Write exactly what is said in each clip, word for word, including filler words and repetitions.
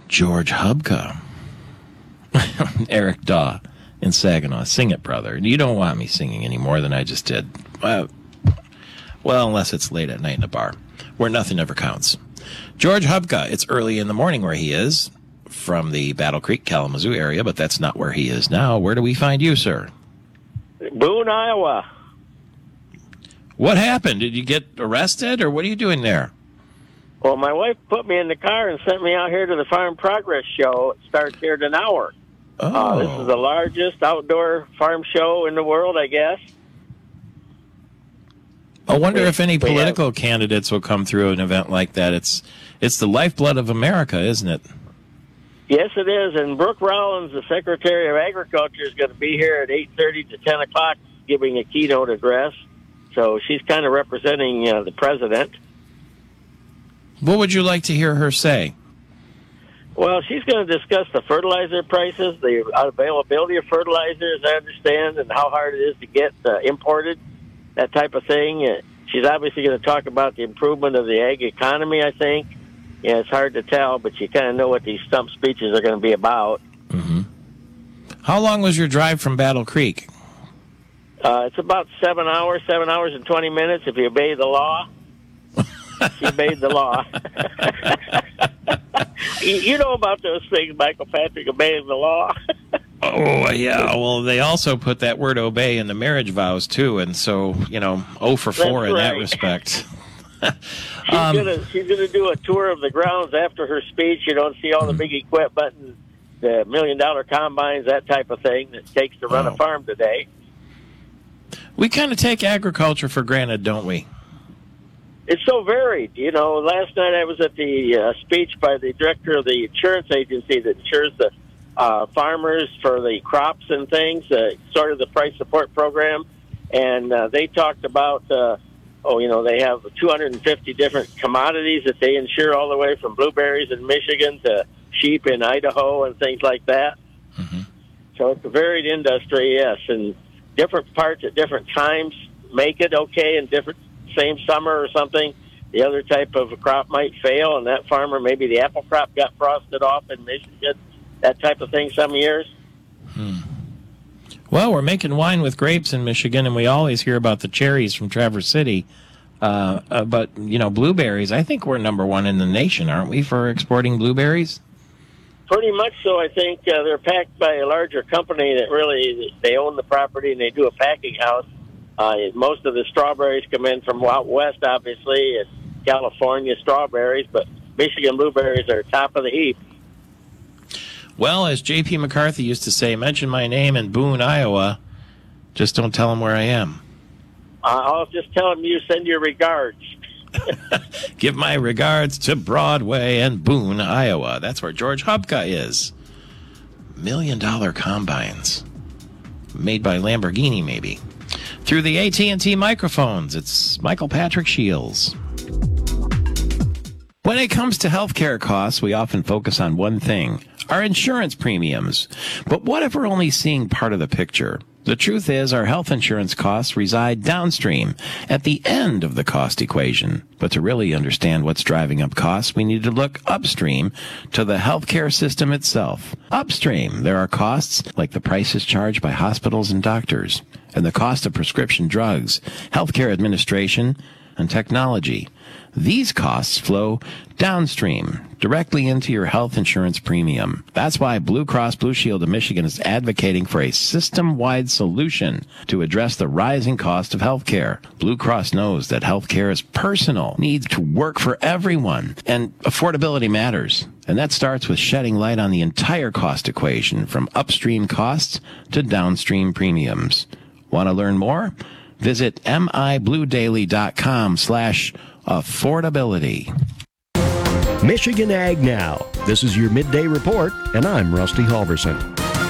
George Hubka. Eric Daw in Saginaw. Sing it, brother. You don't want me singing any more than I just did. Uh, well, unless it's late at night in a bar, where nothing ever counts. George Hubka, it's early in the morning where he is, from the Battle Creek, Kalamazoo area, but that's not where he is now. Where do we find you, sir? Boone, Iowa. What happened? Did you get arrested, or what are you doing there? Well, my wife put me in the car and sent me out here to the Farm Progress Show. It starts here in an hour. Oh. Uh, this is the largest outdoor farm show in the world, I guess. I wonder if any political candidates will come through an event like that. It's it's the lifeblood of America, isn't it? Yes, it is. And Brooke Rollins, the Secretary of Agriculture, is going to be here at eight thirty to ten o'clock giving a keynote address. So she's kind of representing uh, the president. What would you like to hear her say? Well, she's going to discuss the fertilizer prices, the availability of fertilizer, as I understand, and how hard it is to get uh, imported, that type of thing. Uh, she's obviously going to talk about the improvement of the ag economy, I think. Yeah, it's hard to tell, but you kind of know what these stump speeches are going to be about. Mm-hmm. How long was your drive from Battle Creek? Uh, it's about seven hours, seven hours and twenty minutes if you obey the law. She obeyed the law. you, you know about those things, Michael Patrick, obeying the law. Oh, yeah. Well, they also put that word obey in the marriage vows, too, and so, you know, oh for four That's in right. that respect. She's um, gonna she's gonna do a tour of the grounds after her speech. You don't see all the big equipment and the million dollar combines, that type of thing that it takes to run oh. a farm today. We kind of take agriculture for granted, don't we? It's so varied. You know, last night I was at the uh, speech by the director of the insurance agency that insures the uh, farmers for the crops and things, uh, sort of the price support program, and uh, they talked about. Uh, Oh, you know, they have two hundred fifty different commodities that they insure, all the way from blueberries in Michigan to sheep in Idaho and things like that. Mm-hmm. So it's a varied industry, yes, and different parts at different times make it okay, and different, same summer or something, the other type of crop might fail, and that farmer, maybe the apple crop got frosted off in Michigan, that type of thing some years. Hmm. Well, we're making wine with grapes in Michigan, and we always hear about the cherries from Traverse City. Uh, uh, but, you know, blueberries, I think we're number one in the nation, aren't we, for exporting blueberries? Pretty much so. I think uh, they're packed by a larger company that really, they own the property and they do a packing house. Uh, most of the strawberries come in from out west, obviously, and California strawberries, but Michigan blueberries are top of the heap. Well, as J P McCarthy used to say, mention my name in Boone, Iowa. Just don't tell them where I am. Uh, I'll just tell them you send your regards. Give my regards to Broadway and Boone, Iowa. That's where George Hubka is. Million dollar combines. Made by Lamborghini, maybe. Through the A T and T microphones, it's Michael Patrick Shields. When it comes to healthcare costs, we often focus on one thing, our insurance premiums. But what if we're only seeing part of the picture? The truth is, our health insurance costs reside downstream, at the end of the cost equation. But to really understand what's driving up costs, we need to look upstream to the healthcare system itself. Upstream, there are costs like the prices charged by hospitals and doctors, and the cost of prescription drugs, healthcare administration, and technology. These costs flow downstream, directly into your health insurance premium. That's why Blue Cross Blue Shield of Michigan is advocating for a system-wide solution to address the rising cost of healthcare. Blue Cross knows that healthcare is personal, needs to work for everyone, and affordability matters. And that starts with shedding light on the entire cost equation, from upstream costs to downstream premiums. Want to learn more? Visit mibluedaily.com slash affordability. Michigan Ag Now. This is your midday report, and I'm Rusty Halverson.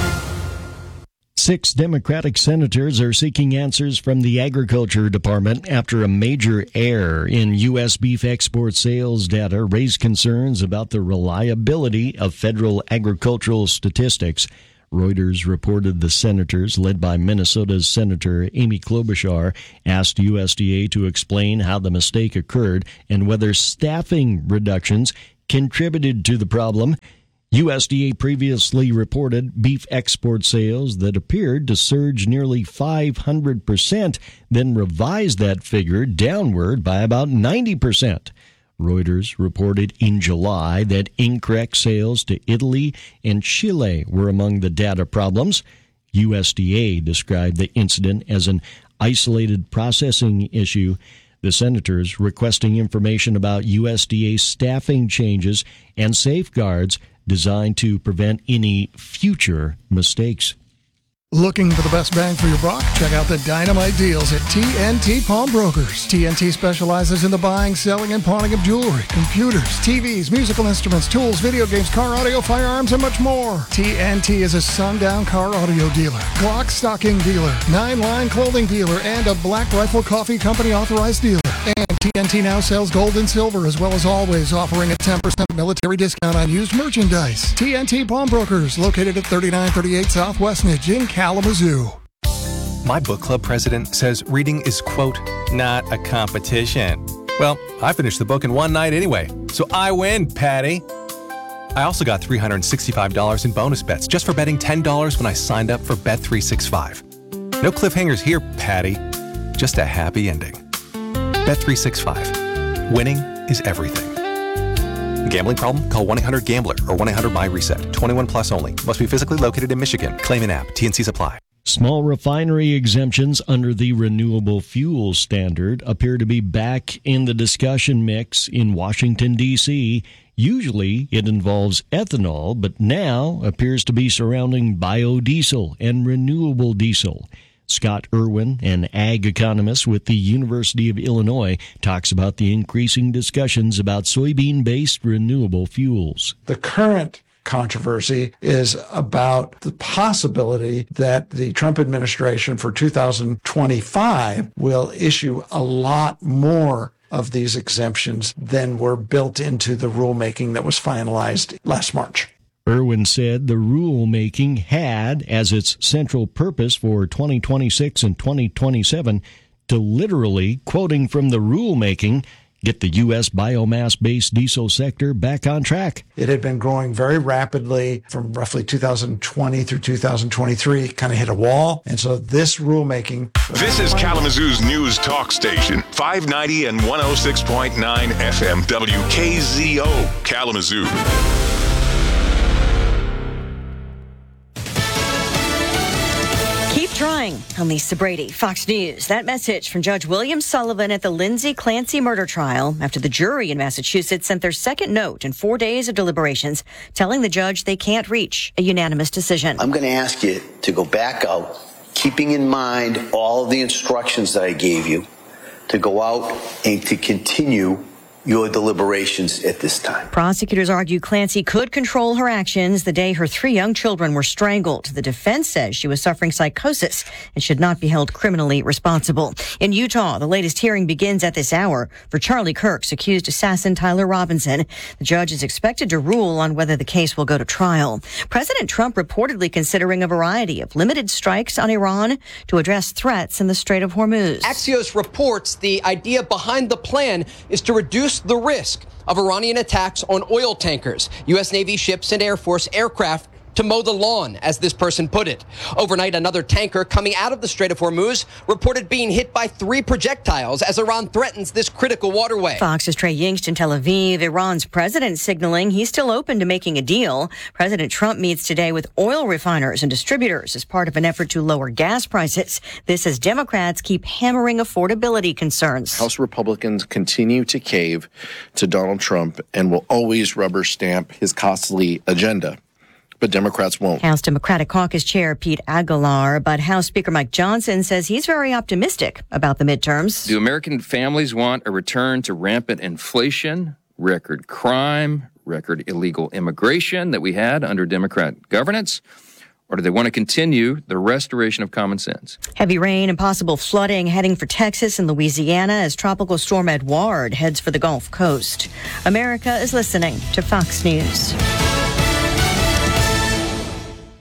Six Democratic senators are seeking answers from the Agriculture Department after a major error in U S beef export sales data raised concerns about the reliability of federal agricultural statistics. Reuters reported the senators, led by Minnesota's Senator Amy Klobuchar, asked U S D A to explain how the mistake occurred and whether staffing reductions contributed to the problem. U S D A previously reported beef export sales that appeared to surge nearly five hundred percent, then revised that figure downward by about ninety percent. Reuters reported in July that incorrect sales to Italy and Chile were among the data problems. U S D A described the incident as an isolated processing issue. The senators requesting information about U S D A staffing changes and safeguards designed to prevent any future mistakes. Looking for the best bang for your buck? Check out the dynamite deals at T N T Pawnbrokers. T N T specializes in the buying, selling, and pawning of jewelry, computers, T Vs, musical instruments, tools, video games, car audio, firearms, and much more. T N T is a sundown car audio dealer, Glock stocking dealer, nine-line clothing dealer, and a Black Rifle Coffee Company authorized dealer. And T N T now sells gold and silver, as well as always offering a ten percent military discount on used merchandise. T N T Pawnbrokers, located at thirty-nine thirty-eight South Westnedge in Kalamazoo. My book club president says reading is, quote, not a competition. Well, I finished the book in one night anyway, so I win, Patty. I also got three hundred sixty-five dollars in bonus bets just for betting ten dollars when I signed up for Bet three sixty-five. No cliffhangers here, Patty. Just a happy ending. Bet three sixty-five. Winning is everything. Gambling problem? Call one eight hundred gambler or one eight hundred my reset. twenty-one plus only. Must be physically located in Michigan. Claim an app. T N Cs apply. Small refinery exemptions under the renewable fuel standard appear to be back in the discussion mix in Washington, D C Usually it involves ethanol, but now appears to be surrounding biodiesel and renewable diesel. Scott Irwin, an ag economist with the University of Illinois, talks about the increasing discussions about soybean-based renewable fuels. The current controversy is about the possibility that the Trump administration for two thousand twenty-five will issue a lot more of these exemptions than were built into the rulemaking that was finalized last March. Irwin said the rulemaking had as its central purpose for twenty twenty-six and twenty twenty-seven to literally, quoting from the rulemaking, get the U S biomass-based diesel sector back on track. It had been growing very rapidly from roughly two thousand twenty through two thousand twenty-three, kind of hit a wall. And so this rulemaking... This is Kalamazoo's news talk station, five ninety and one oh six point nine F M, W K Z O, Kalamazoo. Keep trying. I'm Lisa Brady, Fox News. That message from Judge William Sullivan at the Lindsay Clancy murder trial after the jury in Massachusetts sent their second note in four days of deliberations, telling the judge they can't reach a unanimous decision. I'm going to ask you to go back out, keeping in mind all of the instructions that I gave you, to go out and to continue your deliberations at this time. Prosecutors argue Clancy could control her actions the day her three young children were strangled. The defense says she was suffering psychosis and should not be held criminally responsible. In Utah, the latest hearing begins at this hour for Charlie Kirk's accused assassin Tyler Robinson. The judge is expected to rule on whether the case will go to trial. President Trump reportedly considering a variety of limited strikes on Iran to address threats in the Strait of Hormuz. Axios reports the idea behind the plan is to reduce the risk of Iranian attacks on oil tankers, U S Navy ships, and Air Force aircraft to mow the lawn, as this person put it. Overnight, another tanker coming out of the Strait of Hormuz reported being hit by three projectiles as Iran threatens this critical waterway. Fox's Trey Yingst in Tel Aviv. Iran's president signaling he's still open to making a deal. President Trump meets today with oil refiners and distributors as part of an effort to lower gas prices. This as Democrats keep hammering affordability concerns. House Republicans continue to cave to Donald Trump and will always rubber stamp his costly agenda. But Democrats won't. House Democratic Caucus Chair Pete Aguilar, but House Speaker Mike Johnson says he's very optimistic about the midterms. Do American families want a return to rampant inflation, record crime, record illegal immigration that we had under Democrat governance? Or do they want to continue the restoration of common sense? Heavy rain and possible flooding heading for Texas and Louisiana as Tropical Storm Edouard heads for the Gulf Coast. America is listening to Fox News.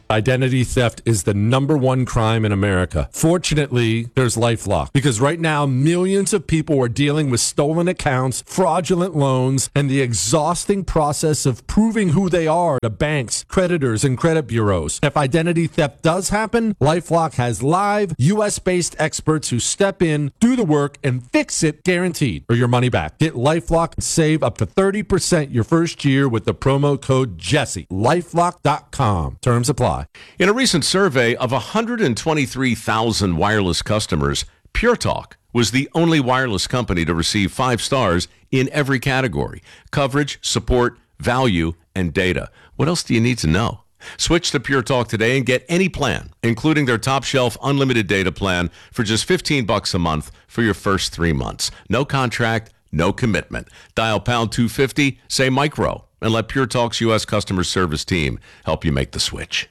Identity theft is the number one crime in America. Fortunately, there's LifeLock, because right now millions of people are dealing with stolen accounts, fraudulent loans, and the exhausting process of proving who they are to banks, creditors, and credit bureaus. If identity theft does happen, LifeLock has live U S-based experts who step in, do the work, and fix it guaranteed, or your money back. Get LifeLock and save up to thirty percent your first year with the promo code Jesse. LifeLock dot com. Terms apply. In a recent survey of one hundred twenty-three thousand wireless customers, Pure Talk was the only wireless company to receive five stars in every category: coverage, support, value, and data. What else do you need to know? Switch to Pure Talk today and get any plan, including their top shelf unlimited data plan, for just fifteen bucks a month for your first three months. No contract, no commitment. Dial pound two fifty, say micro, and let Pure Talk's U S customer service team help you make the switch.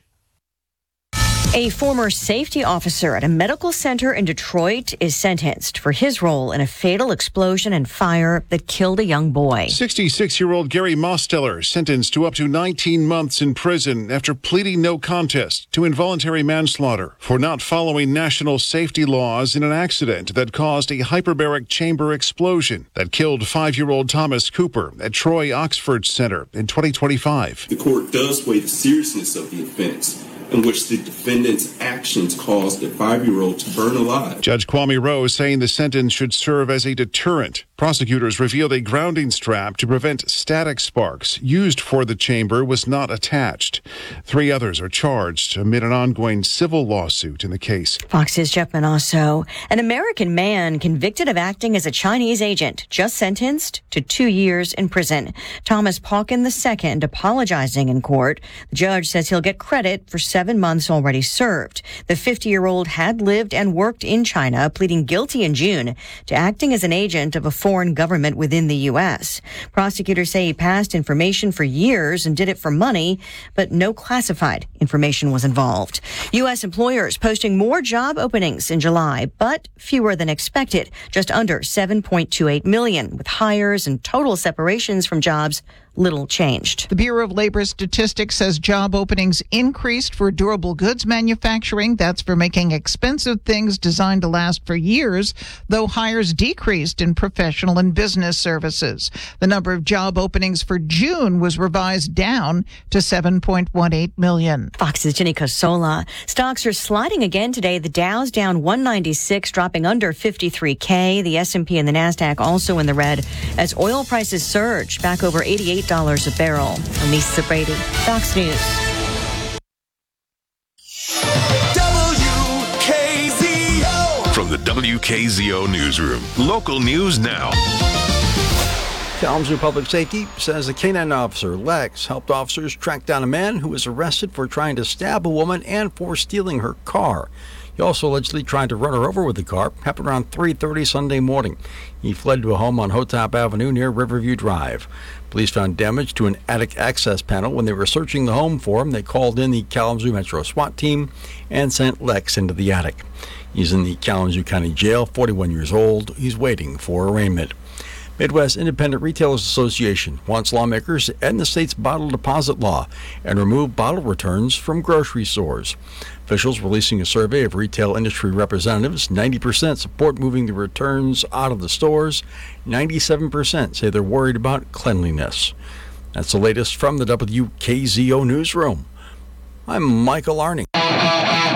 A former safety officer at a medical center in Detroit is sentenced for his role in a fatal explosion and fire that killed a young boy. sixty-six-year-old Gary Mosteller sentenced to up to nineteen months in prison after pleading no contest to involuntary manslaughter for not following national safety laws in an accident that caused a hyperbaric chamber explosion that killed five-year-old Thomas Cooper at Troy Oxford Center in twenty twenty-five. The court does weigh the seriousness of the offense, in which the defendant's actions caused a five-year-old to burn alive. Judge Kwame Rose saying the sentence should serve as a deterrent. Prosecutors revealed a grounding strap to prevent static sparks used for the chamber was not attached. Three others are charged amid an ongoing civil lawsuit in the case. Fox's Jeff Manasso. An American man convicted of acting as a Chinese agent just sentenced to two years in prison. Thomas Pauken the Second apologizing in court. The judge says he'll get credit for seven months already served. The fifty-year-old had lived and worked in China, pleading guilty in June to acting as an agent of a foreign government within the U S. Prosecutors say he passed information for years and did it for money, but no classified information was involved. U S employers posting more job openings in July, but fewer than expected, just under seven point two eight million, with hires and total separations from jobs little changed. The Bureau of Labor Statistics says job openings increased for durable goods manufacturing. That's for making expensive things designed to last for years, though hires decreased in professional and business services. The number of job openings for June was revised down to seven point one eight million. Fox's Jenny Cosola. Stocks are sliding again today. The Dow's down one ninety-six, dropping under fifty-three K. The S and P and the NASDAQ also in the red as oil prices surge back over eighty-eight dollars a barrel. I'm Lisa Brady, Fox News. W K Z O. From the W K Z O newsroom, local news now. Kalamazoo Public Safety says a canine officer, Lex, helped officers track down a man who was arrested for trying to stab a woman and for stealing her car. He also allegedly tried to run her over with the car. Happened around three thirty Sunday morning. He fled to a home on Hotop Avenue near Riverview Drive. Police found damage to an attic access panel. When they were searching the home for him, they called in the Kalamazoo Metro SWAT team and sent Lex into the attic. He's in the Kalamazoo County Jail, forty-one years old. He's waiting for arraignment. Midwest Independent Retailers Association wants lawmakers to end the state's bottle deposit law and remove bottle returns from grocery stores. Officials releasing a survey of retail industry representatives. ninety percent support moving the returns out of the stores. ninety-seven percent say they're worried about cleanliness. That's the latest from the W K Z O newsroom. I'm Michael Arning.